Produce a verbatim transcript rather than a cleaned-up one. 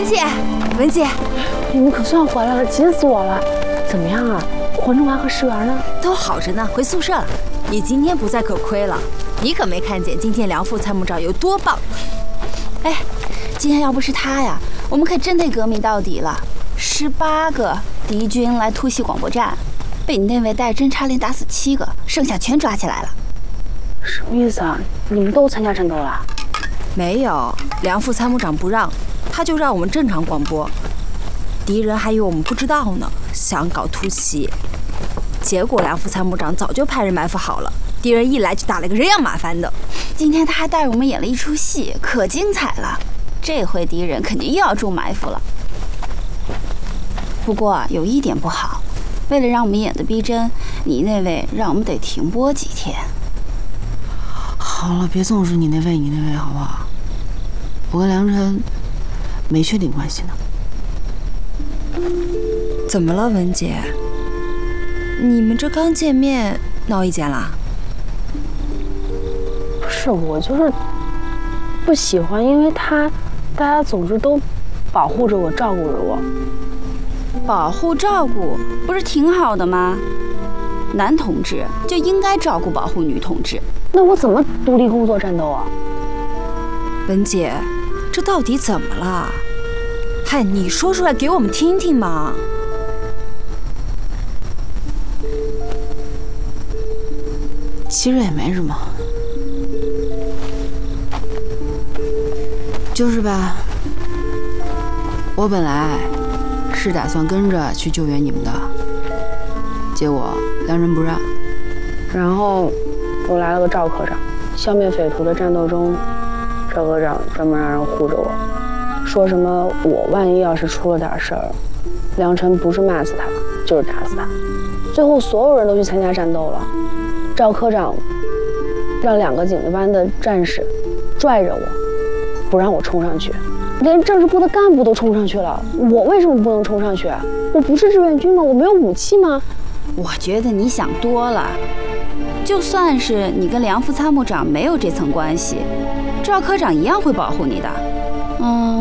文姐，文姐， 你们可算回来了，急死我了！怎么样啊？黄正华和石元呢？ 都好着呢，回宿舍了。你今天不在可亏了，你可没看见今天梁副参谋长有多棒。 哎，今天要不是他呀，我们可真得革命到底了。十八个敌军来突袭广播站，被你那位带侦察连打死七个，剩下全抓起来了。 什么意思啊？你们都参加战斗了？ 没有，梁副参谋长不让，他就让我们正常广播。敌人还以为我们不知道呢，想搞突袭。结果梁副参谋长早就派人埋伏好了，敌人一来就打了个人仰马翻的。 今天他还带着我们演了一出戏，可精彩了。这回敌人肯定又要中埋伏了。不过有一点不好，为了让我们演得逼真，你那位让我们得停播几天。 好了，别总是你那位你那位好不好？我跟梁晨没确定关系呢。 怎么了，文姐？你们这刚见面闹意见啦？ 不是，我就是不喜欢，因为他大家总是都保护着我，照顾着我。 保护照顾不是挺好的吗？男同志就应该照顾保护女同志。 那我怎么独立工作战斗啊？ 文姐，这到底怎么了？嗨，你说出来给我们听听嘛。 其实也没什么，就是吧，我本来是打算跟着去救援你们的，结果梁人不让， 然后我来了个赵科长，消灭匪徒的战斗中，赵科长专门让人护着我，说什么我万一要是出了点事儿，梁晨不是骂死他，就是打死他。最后所有人都去参加战斗了，赵科长让两个警队班的战士拽着我，不让我冲上去，连政治部的干部都冲上去了，我为什么不能冲上去？我不是志愿军吗？我没有武器吗？ 我觉得你想多了。就算是你跟梁副参谋长没有这层关系，赵科长一样会保护你的。嗯，